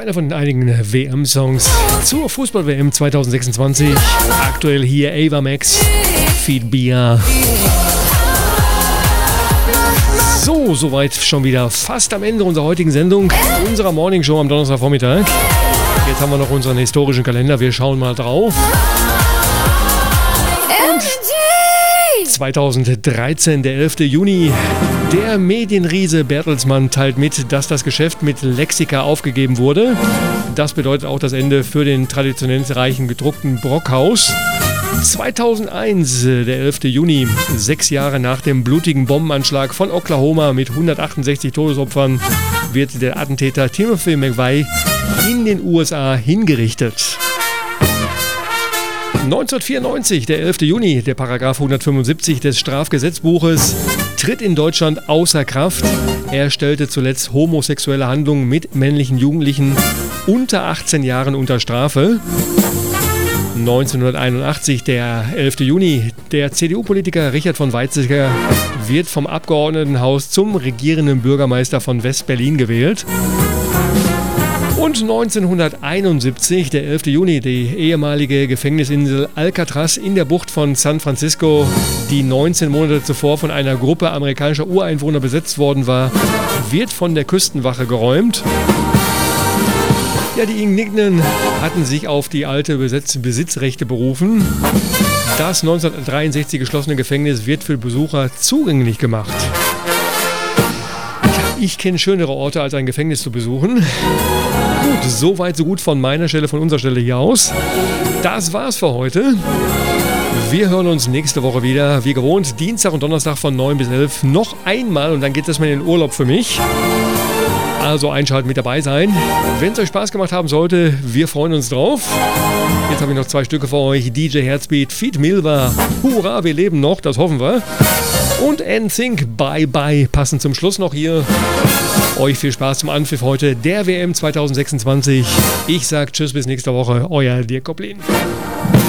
einer von den einigen WM-Songs zur Fußball-WM 2026. Aktuell hier Ava Max, Feed Bia. So, soweit schon wieder fast am Ende unserer heutigen Sendung, unserer Morning Show am Donnerstagvormittag. Jetzt haben wir noch unseren historischen Kalender, wir schauen mal drauf. Und 2013, der 11. Juni. Der Medienriese Bertelsmann teilt mit, dass das Geschäft mit Lexica aufgegeben wurde. Das bedeutet auch das Ende für den traditionell reichen gedruckten Brockhaus. 2001, der 11. Juni, 6 Jahre nach dem blutigen Bombenanschlag von Oklahoma mit 168 Todesopfern, wird der Attentäter Timothy McVeigh in den USA hingerichtet. 1994, der 11. Juni, der Paragraph 175 des Strafgesetzbuches tritt in Deutschland außer Kraft. Er stellte zuletzt homosexuelle Handlungen mit männlichen Jugendlichen unter 18 Jahren unter Strafe. 1981, der 11. Juni, der CDU-Politiker Richard von Weizsäcker wird vom Abgeordnetenhaus zum regierenden Bürgermeister von West-Berlin gewählt. Und 1971, der 11. Juni, die ehemalige Gefängnisinsel Alcatraz in der Bucht von San Francisco, die 19 Monate zuvor von einer Gruppe amerikanischer Ureinwohner besetzt worden war, wird von der Küstenwache geräumt. Ja, die Indignen hatten sich auf die alte Besitzrechte berufen. Das 1963 geschlossene Gefängnis wird für Besucher zugänglich gemacht. Ich kenne schönere Orte, als ein Gefängnis zu besuchen. Gut, so weit, so gut von meiner Stelle, von unserer Stelle hier aus. Das war's für heute. Wir hören uns nächste Woche wieder, wie gewohnt, Dienstag und Donnerstag von 9 bis 11 noch einmal und dann geht es mal in den Urlaub für mich. Also einschalten, mit dabei sein. Wenn es euch Spaß gemacht haben sollte, wir freuen uns drauf. Jetzt habe ich noch 2 Stücke für euch. DJ Herzbeat, Feed Milva. Hurra, wir leben noch, das hoffen wir. Und NSYNC, Bye Bye, passend zum Schluss noch hier. Euch viel Spaß zum Anpfiff heute der WM 2026. Ich sag Tschüss, bis nächste Woche. Euer Dirk Koplin.